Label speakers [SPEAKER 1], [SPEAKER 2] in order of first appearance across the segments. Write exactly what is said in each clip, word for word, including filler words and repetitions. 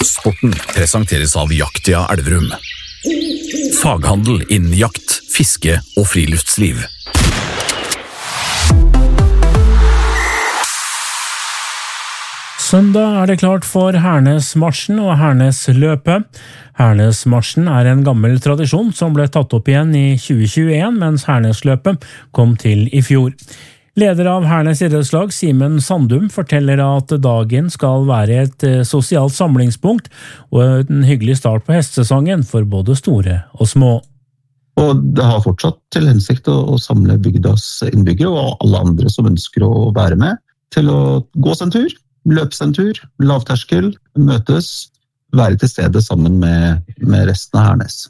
[SPEAKER 1] Sporten presenteres av Jaktia Elverum. Faghandel innen jakt, fiske og friluftsliv.
[SPEAKER 2] Søndag er det klart for Hernesmarsjen og Hernesløpet. Hernesmarsjen er en gammel tradisjon som ble tatt opp igjen i tjue tjueen, mens Hernesløpet kom til i fjor. Leder av Hernes idrettslag, Simen Sandum, forteller at dagen skal være et sosialt samlingspunkt og en hyggelig start på hestesesongen for både store og små.
[SPEAKER 3] Og det har fortsatt til hensikt å, å samle bygdas innbyggere og alle andre som ønsker å være med til å gå en tur. Løpes en tur, lavterskel, møtes, være til stede sammen med, med resten av Hernes.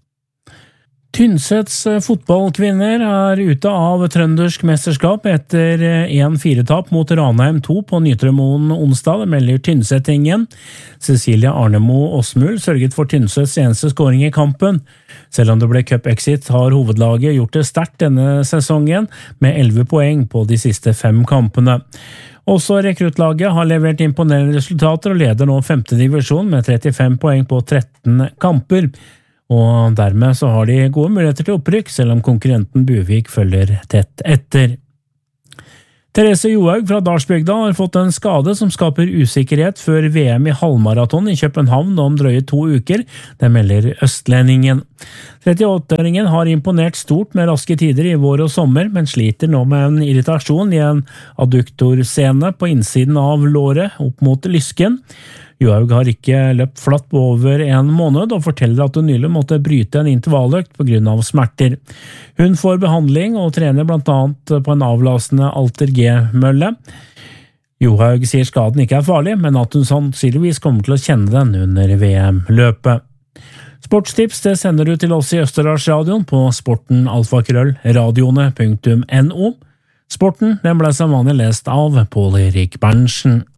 [SPEAKER 2] Tynsets fotballkvinner er ute av trøndersk mesterskap etter en fire-tap mot Ranheim to på Nytremoen onsdag, det melder Tynsetingen. Cecilia Arnemo Osmul sørget for Tynsets eneste scoring i kampen. Selv om det ble cup-exit har hovedlaget gjort det sterkt denne sesongen, med elleve poeng på de siste fem kampene. Også rekruttlaget har levert imponerende resultater og leder nå femte divisjon med trettifem poeng på tretten kamper. Og dermed så har de gode muligheter til opprykk, selv om konkurrenten Buvik følger tett etter. Therese Johaug fra Dalsbygda har fått en skade som skaper usikkerhet før V M i halvmaraton i København om drøye to uker, det melder Østlendingen. trettiåtte-åringen har imponert stort med raske tider i vår og sommer, men sliter nå med en irritasjon i en adduktorsene på innsiden av låret opp mot lysken. Johaug har ikke løpt flatt på over en måned og forteller at hun nylig måtte bryte en intervalløkt på grunn av smerter. Hun får behandling og trener blant annet på en avlastende Alter G-mølle. Johaug sier skaden ikke er farlig, men at hun sannsynligvis kommer til å kjenne den under V M-løpet. Sportstips det sender du til oss i Østerdalsradioen på sporten alfakrøll radioene punktum no. Sporten den ble som vanlig lest av Pål Erik Berntsen.